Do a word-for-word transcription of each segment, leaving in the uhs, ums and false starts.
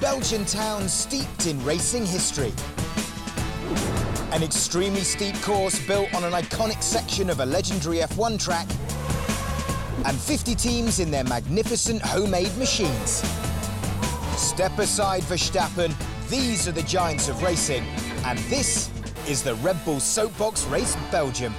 Belgian town steeped in racing history. An extremely steep course built on an iconic section of a legendary F one track, and fifty teams in their magnificent homemade machines. Step aside, Verstappen, these are the giants of racing, and this is the Red Bull Soapbox Race Belgium.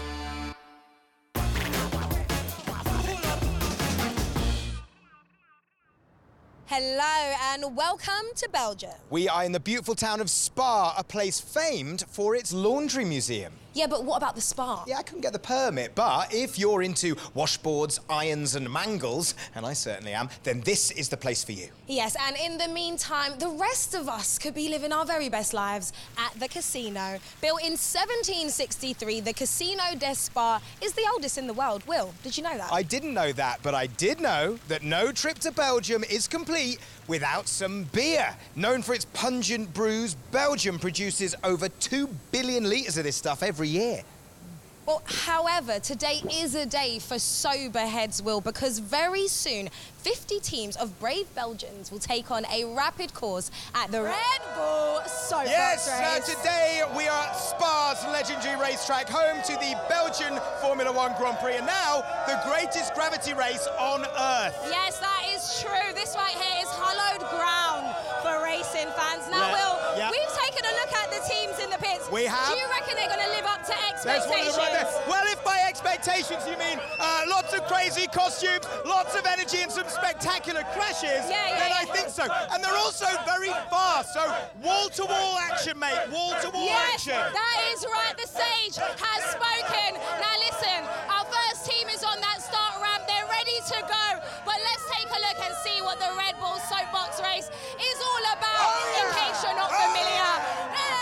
Hello and welcome to Belgium. We are in the beautiful town of Spa, a place famed for its laundry museum. Yeah, but what about the spa? Yeah, I couldn't get the permit, but if you're into washboards, irons and mangles, and I certainly am, then this is the place for you. Yes, and in the meantime, the rest of us could be living our very best lives at the casino. Built in seventeen sixty-three, the Casino des Spa is the oldest in the world. Will, did you know that? I didn't know that, but I did know that no trip to Belgium is complete without some beer. Known for its pungent brews, Belgium produces over two billion litres of this stuff every year. Well, however, today is a day for sober heads, Will, because very soon, fifty teams of brave Belgians will take on a rapid course at the Red Bull Soapbox Yes, Race. uh, today we are at Spa's legendary racetrack, home to the Belgian Formula One Grand Prix, and now the greatest gravity race on Earth. Yes, that is true. This right here is hallowed ground for racing fans. Now, Yeah, Will, yeah. we've taken a look at the teams in the pits. We have. Do you reckon they're going to live up to There's one of expectations? them right there. Well, if by expectations you mean uh, lots of crazy costumes, lots of energy and some spectacular crashes, Yeah, yeah, then yeah. I think so. And they're also very fast, so wall-to-wall action, mate, wall-to-wall Yes, action. that is right. The sage has spoken. Now listen, our first team is on that start ramp. They're ready to go. But let's take a look and see what the Red Bull Soapbox Race is all about, Oh, yeah. in case you're not familiar. Hey!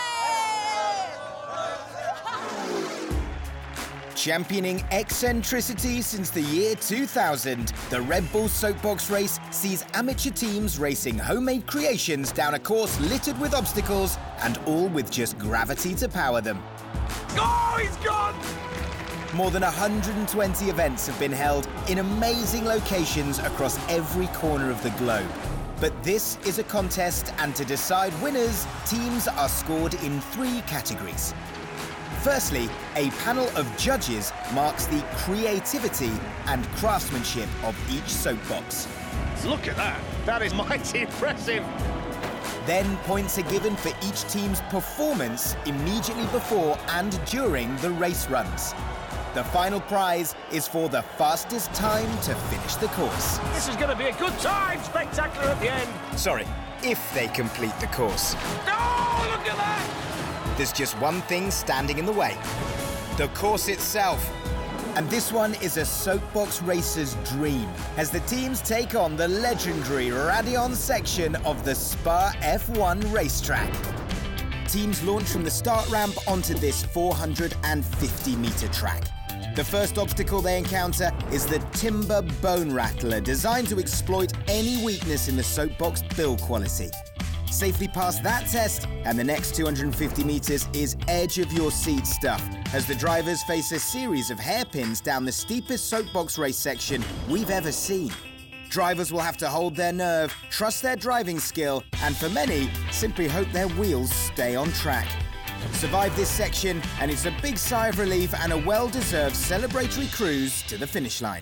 Championing eccentricity since the year two thousand, the Red Bull Soapbox Race sees amateur teams racing homemade creations down a course littered with obstacles, and all with just gravity to power them. Oh, he's gone! More than one hundred twenty events have been held in amazing locations across every corner of the globe. But this is a contest, and to decide winners, teams are scored in three categories. Firstly, a panel of judges marks the creativity and craftsmanship of each soapbox. Look at that. That is mighty impressive. Then points are given for each team's performance immediately before and during the race runs. The final prize is for the fastest time to finish the course. This is going to be a good time. Spectacular at the end. Sorry, if they complete the course. Oh, look at that. There's just one thing standing in the way: the course itself. And this one is a soapbox racer's dream, as the teams take on the legendary Raidillon section of the Spa F one racetrack. Teams launch from the start ramp onto this four hundred fifty metre track. The first obstacle they encounter is the Timber Bone Rattler, designed to exploit any weakness in the soapbox build quality. Safely pass that test, and the next two hundred fifty metres is edge-of-your-seat stuff, as the drivers face a series of hairpins down the steepest soapbox race section we've ever seen. Drivers will have to hold their nerve, trust their driving skill, and for many, simply hope their wheels stay on track. Survive this section, and it's a big sigh of relief and a well-deserved celebratory cruise to the finish line.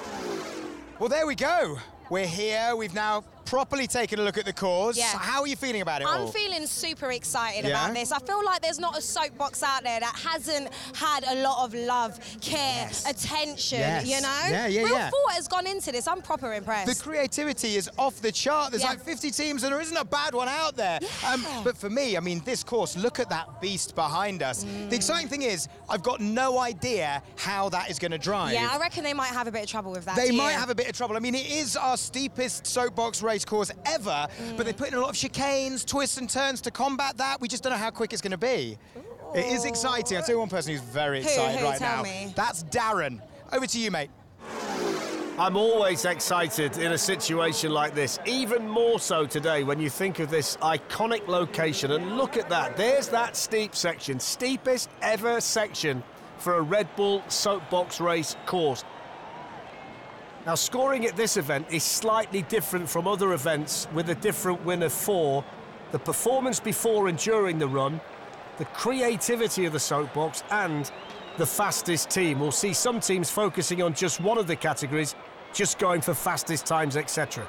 Well, there we go. We're here. We've now properly taken a look at the course. Yeah. How are you feeling about it I'm all? feeling super excited Yeah? about this. I feel like there's not a soapbox out there that hasn't had a lot of love, care, Yes. attention, Yes. you know? Yeah, yeah, Real yeah. thought has gone into this. I'm proper impressed. The creativity is off the chart. There's Yeah. like fifty teams, and there isn't a bad one out there. Um, but for me, I mean, this course, look at that beast behind us. Mm. The exciting thing is, I've got no idea how that is going to drive. Yeah, I reckon they might have a bit of trouble with that. They do might you? have a bit of trouble. I mean, it is our steepest soapbox race course ever, Mm. but they put in a lot of chicanes, twists and turns to combat that. We just don't know how quick it's going to be. It is exciting. I'll tell you one person who's very Who, excited who? right Tell now. me. That's Darren. Over to you, mate. I'm always excited in a situation like this, even more so today when you think of this iconic location. And look at that, there's that steep section, steepest ever section for a Red Bull soapbox race course. Now, scoring at this event is slightly different from other events with a different winner for the performance before and during the run, the creativity of the soapbox, and the fastest team. We'll see some teams focusing on just one of the categories, just going for fastest times, et cetera.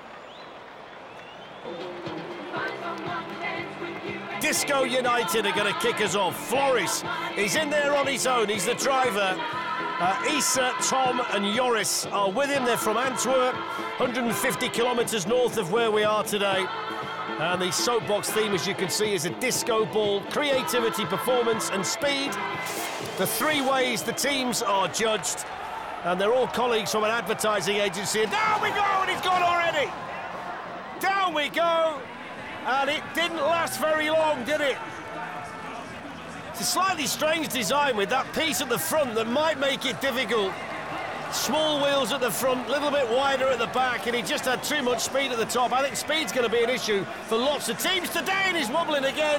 Disco United are going to kick us off. Floris, he's in there on his own. He's the driver. Uh, Issa, Tom and Joris are with him. They're from Antwerp, one hundred fifty kilometres north of where we are today. And the soapbox theme, as you can see, is a disco ball, creativity, performance and speed. The three ways the teams are judged. And they're all colleagues from an advertising agency. And down we go, and it's gone already. Down we go. And it didn't last very long, did it? It's a slightly strange design with that piece at the front that might make it difficult. Small wheels at the front, a little bit wider at the back, and he just had too much speed at the top. I think speed's going to be an issue for lots of teams today, and he's wobbling again.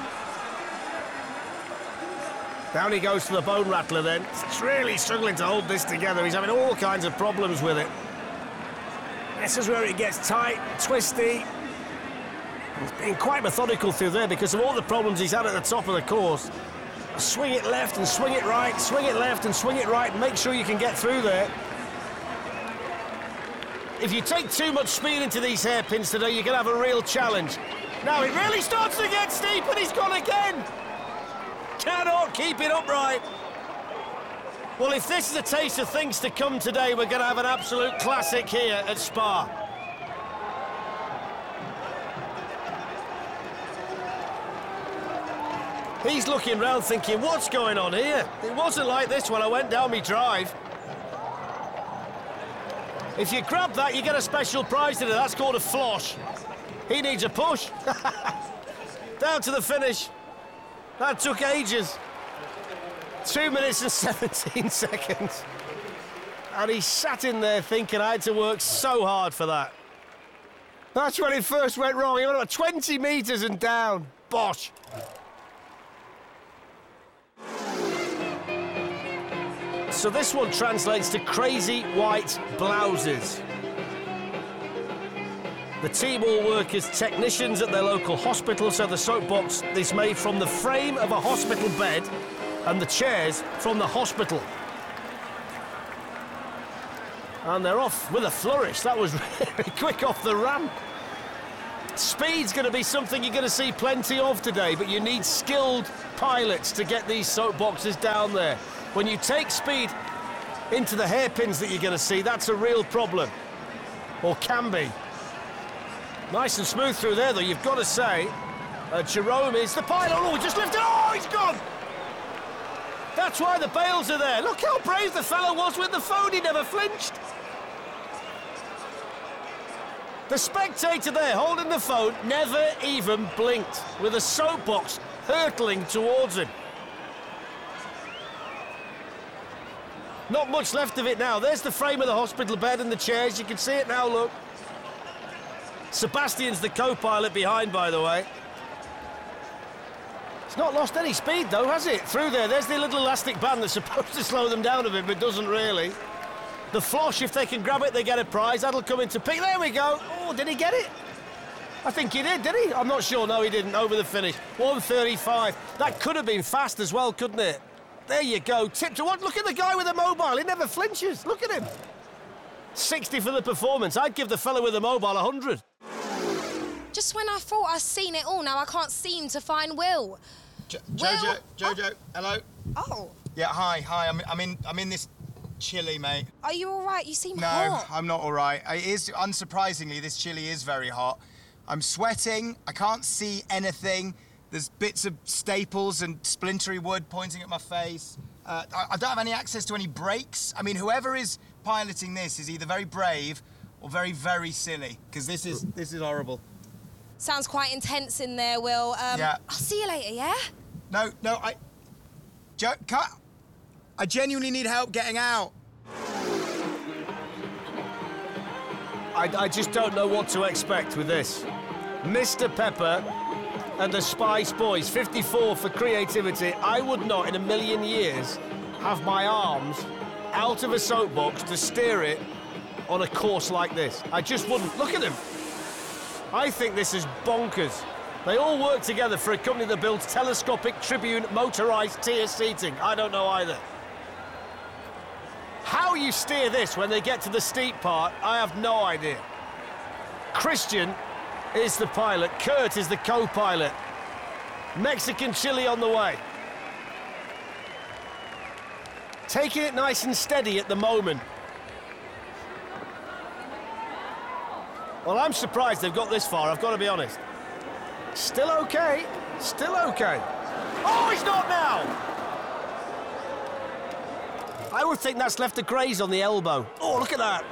Down he goes to the bone rattler then. He's really struggling to hold this together. He's having all kinds of problems with it. This is where it gets tight, twisty. He's being quite methodical through there because of all the problems he's had at the top of the course. Swing it left and swing it right, swing it left and swing it right, and make sure you can get through there. If you take too much speed into these hairpins today, you're going to have a real challenge. Now it really starts to get steep, and he's gone again. Cannot keep it upright. Well, if this is a taste of things to come today, we're going to have an absolute classic here at Spa. He's looking round thinking, what's going on here? It wasn't like this when I went down my drive. If you grab that, you get a special prize today. That's called a flosh. He needs a push. Down to the finish. That took ages. Two minutes and seventeen seconds. And he sat in there thinking I had to work so hard for that. That's when it first went wrong. He went about twenty metres and down. Bosh. So this one translates to crazy white blouses. The team all work as technicians at their local hospital, so the soapbox is made from the frame of a hospital bed and the chairs from the hospital. And they're off with a flourish. That was really quick off the ramp. Speed's going to be something you're going to see plenty of today, but you need skilled pilots to get these soapboxes down there. When you take speed into the hairpins that you're going to see, that's a real problem. Or can be. Nice and smooth through there, though, you've got to say. Uh, Jerome is the pilot. Oh, he just lifted. Oh, he's gone. That's why the bails are there. Look how brave the fellow was with the phone. He never flinched. The spectator there holding the phone never even blinked with a soapbox hurtling towards him. Not much left of it now. There's the frame of the hospital bed and the chairs. You can see it now, look. Sebastian's the co-pilot behind, by the way. It's not lost any speed, though, has it? Through there, there's the little elastic band that's supposed to slow them down a bit, but doesn't really. The flosh, if they can grab it, they get a prize. That'll come into peak. There we go. Oh, did he get it? I think he did, did he? I'm not sure. No, he didn't. Over the finish. one thirty-five. That could have been fast as well, couldn't it? There you go. Tip to what? Look at the guy with the mobile. He never flinches. Look at him. sixty for the performance. I'd give the fella with the mobile one hundred. Just when I thought I'd seen it all, now I can't seem to find Will. Jo Jojo, Will? Jojo, oh. hello. Oh. Yeah, hi, hi. I'm, I'm in, I'm in this chilly, mate. Are you all right? You seem No, hot. I'm not all right. It is, unsurprisingly, this chili is very hot. I'm sweating. I can't see anything. There's bits of staples and splintery wood pointing at my face. Uh, I, I don't have any access to any brakes. I mean, whoever is piloting this is either very brave or very, very silly, because this is, this is horrible. Sounds quite intense in there, Will. Um, Yeah. I'll see you later, yeah? No, no, I... Jo can't... I genuinely need help getting out. I, I just don't know what to expect with this. Mister Pepper and the Spice Boys, fifty-four for creativity. I would not in a million years have my arms out of a soapbox to steer it on a course like this. I just wouldn't. Look at them. I think this is bonkers. They all work together for a company that builds telescopic tribune motorised tier seating. I don't know either. How you steer this when they get to the steep part, I have no idea. Christian is the pilot. Kurt is the co-pilot. Mexican chili on the way. Taking it nice and steady at the moment. Well, I'm surprised they've got this far, I've got to be honest. Still okay, still okay. Oh, he's not now! I would think that's left a graze on the elbow. Oh, look at that.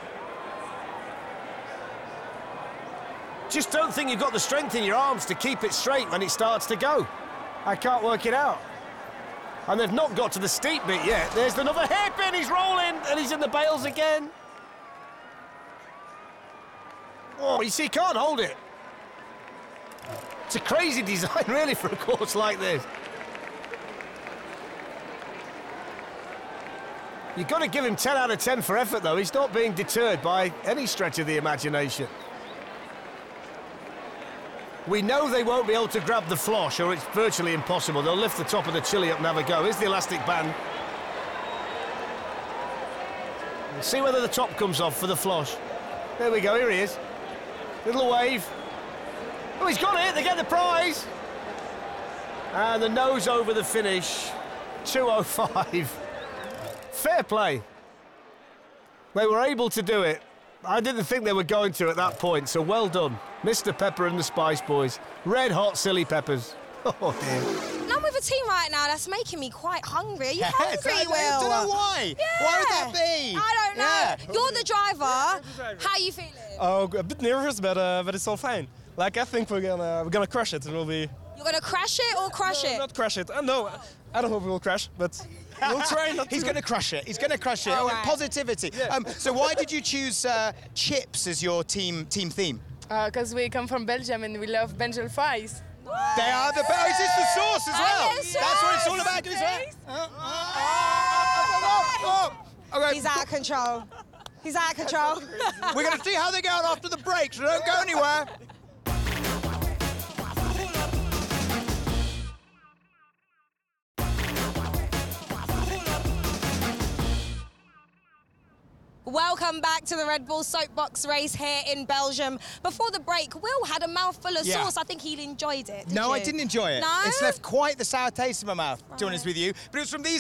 Just don't think you've got the strength in your arms to keep it straight when it starts to go. I can't work it out. And they've not got to the steep bit yet. There's another hairpin, he's rolling, and he's in the bails again. Oh, you see, he can't hold it. It's a crazy design, really, for a course like this. You've got to give him ten out of ten for effort, though. He's not being deterred by any stretch of the imagination. We know they won't be able to grab the flosh, or it's virtually impossible. They'll lift the top of the chili up and have a go. Here's the elastic band. We'll see whether the top comes off for the flosh. There we go, here he is. Little wave. Oh, he's got it, they get the prize. And the nose over the finish, two oh five. Fair play. They were able to do it. I didn't think they were going to at that point, so well done. Mister Pepper and the Spice Boys. Red hot Silly Peppers. Oh, dear. And I'm with a team right now that's making me quite hungry. Are you hungry, I, Will? I don't know why. Yeah. Why would that be? I don't know. Yeah. You're the driver. How are you feeling? Oh, a bit nervous, but uh, but it's all fine. Like, I think we're gonna we're gonna crush it. It will be. You're gonna crash it or crush no, it? Not crash it. Uh, no, I don't hope we will crash, but we'll try not He's to. going to crush it. He's going to crush it. All Oh, right. Positivity. Yeah. Um, so why did you choose uh, chips as your team team theme? Because we come from Belgium and we love Bengal fries. They are the best. Is this the sauce as well? Oh, yes, That's what it's all sauce. about. Is it? Uh, uh, uh, okay. He's out of control. He's out of control. We're going to see how they go out after the break, so don't go anywhere. Welcome back to the Red Bull Soapbox race here in Belgium. Before the break, Will had a mouthful of Yeah. sauce. I think he enjoyed it. Did No, you? I didn't enjoy it. No? It's left quite the sour taste in my mouth, to be honest with you. But it was from these